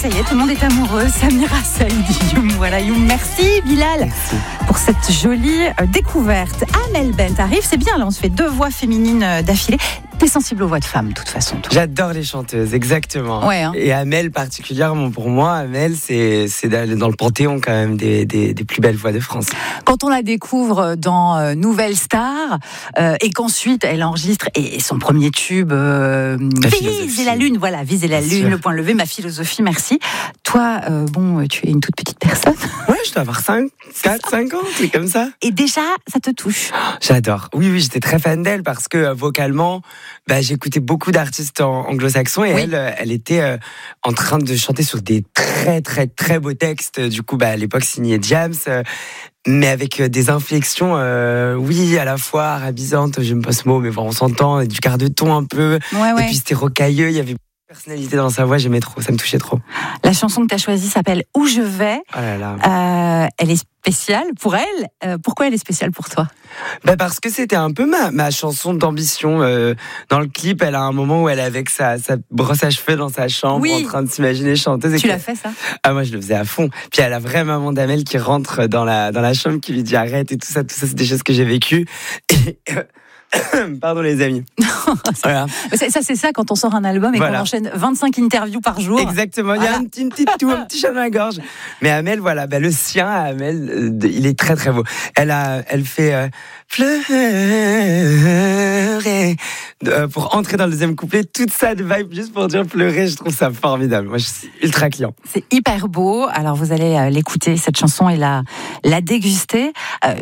ça y est, tout le monde est amoureux. Samira Saïdi, Youm, voilà Youm. Merci Bilal pour cette jolie découverte. Amel Bent arrive, c'est bien, là on se fait 2 voix féminines d'affilée. T'es sensible aux voix de femmes, de toute façon, toi. J'adore les chanteuses, exactement. Ouais, hein. Et Amel particulièrement, pour moi, Amel, c'est dans le panthéon quand même des plus belles voix de France. Quand on la découvre dans Nouvelle Star, et qu'ensuite elle enregistre et son premier tube, Viser la lune, voilà, Viser la lune, le point levé, ma philosophie, merci. Toi, tu es une toute petite personne. Ouais, je dois avoir 4, 5 ans, c'est comme ça. Et déjà, ça te touche. J'adore. Oui, j'étais très fan d'elle parce que vocalement, j'écoutais beaucoup d'artistes anglo-saxons et elle était en train de chanter sur des très très très beaux textes. Du coup, à l'époque signé James, mais avec des inflexions, à la fois arabisantes, j'aime pas ce mot, mais bon, on s'entend, du quart de ton un peu. Ouais. Et puis c'était rocailleux, il y avait beaucoup de personnalité dans sa voix, j'aimais trop, ça me touchait trop. La chanson que tu as choisie s'appelle Où je vais. Oh là là. Elle est spéciale pour elle. Pourquoi elle est spéciale pour toi ? Parce que c'était un peu ma chanson d'ambition. Dans le clip, elle a un moment où elle est avec sa brosse à cheveux dans sa chambre, en train de s'imaginer chanteuse. Tu l'as fait, ça ? Ah, moi je le faisais à fond. Puis elle a vraie maman d'Amel qui rentre dans la chambre, qui lui dit arrête et tout ça c'est des choses que j'ai vécues. Et pardon les amis. Voilà. C'est ça quand on sort un album et qu'on enchaîne 25 interviews par jour. Exactement, il y a un petit chat dans la gorge. Mais Amel, le sien à Amel, il est très très beau. Elle fait pleurer pour entrer dans le deuxième couplet, toute ça de vibe juste pour dire pleurer, je trouve ça formidable. Moi je suis ultra client. C'est hyper beau, alors vous allez l'écouter cette chanson et la déguster.